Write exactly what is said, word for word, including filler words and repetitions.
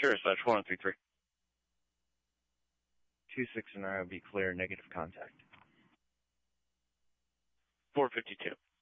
Sure, slash four one three three. two six nine will be clear, negative contact. four fifty-two.